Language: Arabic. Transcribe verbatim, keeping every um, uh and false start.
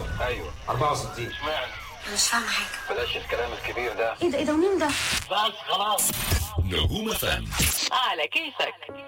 ايوه أربعة وستين. اشمعنى؟ أنا مش فاهمة حاجة. بلاش الكلام الكبير ده. إيه ده إيه ده ومين ده؟ بس خلاص. نجوم فم على كيفك.